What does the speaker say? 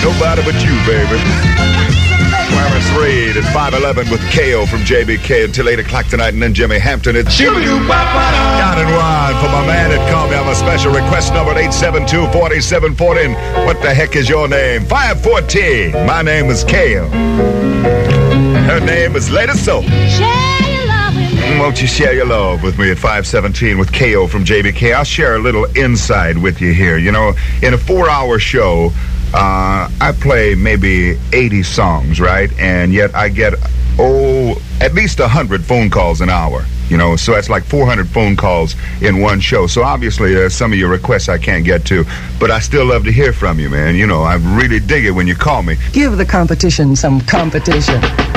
Nobody but you, baby. Clarence Reed at 511 with KO from JBK until 8 o'clock tonight, and then Jimmy Hampton at Down and One for my man that called me. I have a special request number at 872-4740. And what the heck is your name? 514. My name is KO. Her name is Lady Soul. Won't you share your love with me at 517 with KO from JBK? I'll share a little insight with you here. You know, in a 4-hour show, I play maybe 80 songs, right? And yet I get, at least 100 phone calls an hour. You know, so that's like 400 phone calls in one show. So obviously there's some of your requests I can't get to, but I still love to hear from you, man. You know, I really dig it when you call me. Give the competition some competition.